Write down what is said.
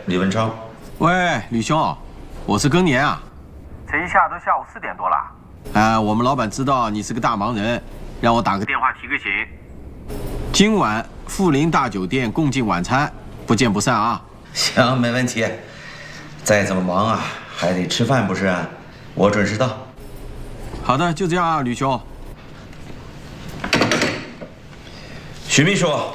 李文超。 喂，吕兄，我是更年啊。 这一下都下午4点多了。 我们老板知道你是个大忙人，让我打个电话提个醒。今晚富林大酒店共进晚餐，不见不散啊！ 行，没问题。再怎么忙啊，还得吃饭不是？我准时到。 好的，就这样啊，吕兄。 许秘书。